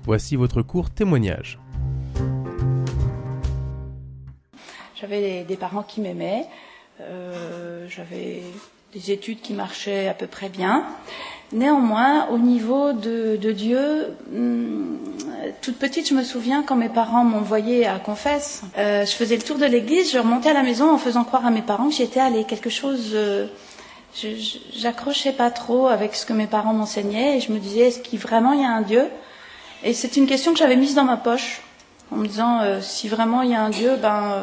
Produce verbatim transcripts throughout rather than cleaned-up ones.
Voici votre court témoignage. J'avais des, des parents qui m'aimaient, euh, j'avais des études qui marchaient à peu près bien. Néanmoins, au niveau de, de Dieu, hum, toute petite, je me souviens quand mes parents m'envoyaient à confesse, euh, je faisais le tour de l'église, je remontais à la maison en faisant croire à mes parents que j'y étais allée. Quelque chose, euh, je, je, j'accrochais pas trop avec ce que mes parents m'enseignaient et je me disais, est-ce qu'il vraiment il y a un Dieu ? Et c'est une question que j'avais mise dans ma poche, en me disant, euh, si vraiment il y a un Dieu, ben,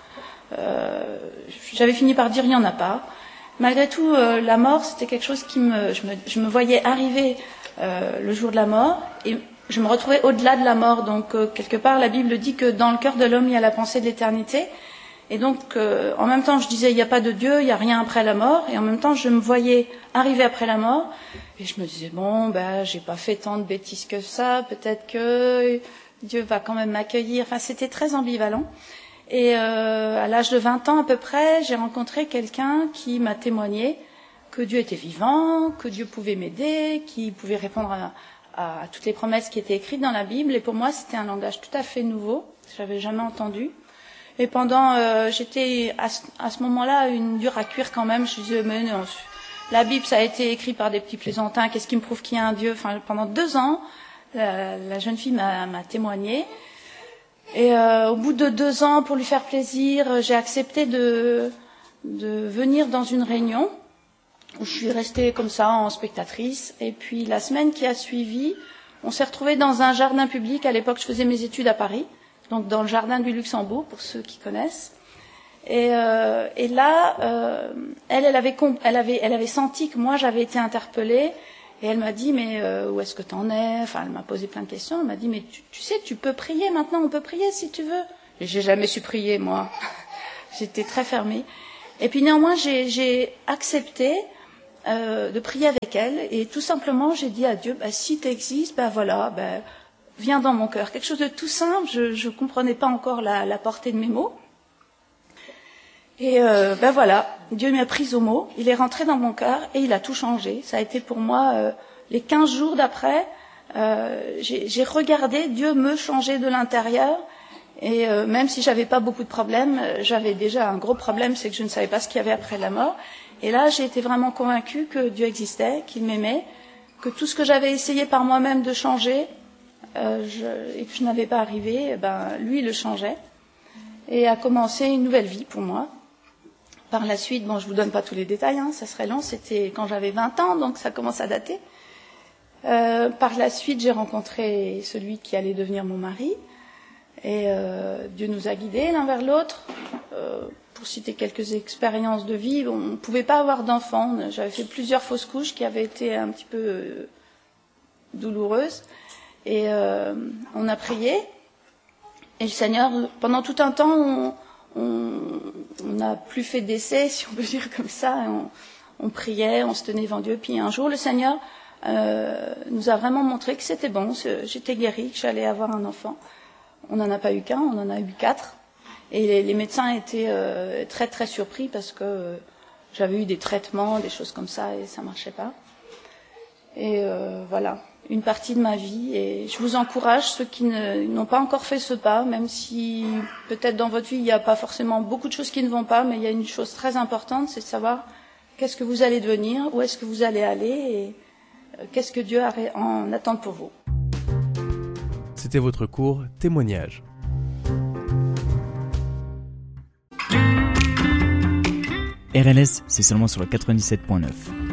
euh, j'avais fini par dire, il n'y en a pas. Malgré tout, euh, la mort, c'était quelque chose qui me, je me, je me voyais arriver euh, le jour de la mort, et je me retrouvais au-delà de la mort. Donc, euh, quelque part, la Bible dit que dans le cœur de l'homme, il y a la pensée de l'éternité. Et donc, euh, en même temps, je disais, il n'y a pas de Dieu, il n'y a rien après la mort. Et en même temps, je me voyais arriver après la mort. Et je me disais, bon, ben, j'ai pas fait tant de bêtises que ça. Peut-être que Dieu va quand même m'accueillir. Enfin, c'était très ambivalent. Et euh, à l'âge de vingt ans à peu près, j'ai rencontré quelqu'un qui m'a témoigné que Dieu était vivant, que Dieu pouvait m'aider, qu'il pouvait répondre à, à, à toutes les promesses qui étaient écrites dans la Bible. Et pour moi, c'était un langage tout à fait nouveau, que j'avais jamais entendu. Et pendant, euh, j'étais à ce, à ce moment-là une dure à cuire quand même. Je disais, mais non, la Bible, ça a été écrit par des petits plaisantins. Qu'est-ce qui me prouve qu'il y a un Dieu ? Enfin, pendant deux ans, la, la jeune fille m'a, m'a témoigné. Et euh, au bout de deux ans, pour lui faire plaisir, j'ai accepté de, de venir dans une réunion où je suis restée comme ça en spectatrice. Et puis la semaine qui a suivi, on s'est retrouvés dans un jardin public. À l'époque, je faisais mes études à Paris, donc dans le jardin du Luxembourg, pour ceux qui connaissent. Et, euh, et là, euh, elle, elle avait, elle avait, elle avait senti que moi, j'avais été interpellée. Et elle m'a dit, mais euh, où est-ce que t'en es ? Enfin, elle m'a posé plein de questions. Elle m'a dit, mais tu, tu sais, tu peux prier maintenant, on peut prier si tu veux. Et j'ai jamais su prier, moi. J'étais très fermée. Et puis néanmoins, j'ai, j'ai accepté euh, de prier avec elle. Et tout simplement, j'ai dit à Dieu, bah, si t'existes, bah voilà, bah, viens dans mon cœur. Quelque chose de tout simple, je ne comprenais pas encore la, la portée de mes mots. Et euh, ben voilà, Dieu m'a prise au mot, il est rentré dans mon cœur et il a tout changé. Ça a été pour moi, euh, les quinze jours d'après, euh, j'ai, j'ai regardé Dieu me changer de l'intérieur. Et euh, même si j'avais pas beaucoup de problèmes, j'avais déjà un gros problème, c'est que je ne savais pas ce qu'il y avait après la mort. Et là, j'ai été vraiment convaincue que Dieu existait, qu'il m'aimait, que tout ce que j'avais essayé par moi-même de changer, euh, je, et que je n'avais pas arrivé, ben lui, il le changeait. Et a commencé une nouvelle vie pour moi. Par la suite, bon, je vous donne pas tous les détails, hein, ça serait long, c'était quand j'avais vingt ans, donc ça commence à dater. Euh, par la suite, j'ai rencontré celui qui allait devenir mon mari, et euh, Dieu nous a guidés l'un vers l'autre. Euh, pour citer quelques expériences de vie, on ne pouvait pas avoir d'enfants, j'avais fait plusieurs fausses couches qui avaient été un petit peu euh, douloureuses, et euh, on a prié, et le Seigneur, pendant tout un temps, on on n'a plus fait d'essai, si on peut dire comme ça. On, on priait, on se tenait devant Dieu. Puis un jour, le Seigneur euh, nous a vraiment montré que c'était bon, j'étais guérie, que j'allais avoir un enfant. On n'en a pas eu qu'un, on en a eu quatre. Et les, les médecins étaient euh, très très surpris parce que euh, j'avais eu des traitements, des choses comme ça, et ça marchait pas. Et euh, voilà, une partie de ma vie. Et je vous encourage, ceux qui ne, n'ont pas encore fait ce pas, même si peut-être dans votre vie, il n'y a pas forcément beaucoup de choses qui ne vont pas, mais il y a une chose très importante, c'est de savoir qu'est-ce que vous allez devenir, où est-ce que vous allez aller, et euh, qu'est-ce que Dieu a en attente pour vous. C'était votre court témoignage. R L S, c'est seulement sur le quatre-vingt-dix-sept point neuf.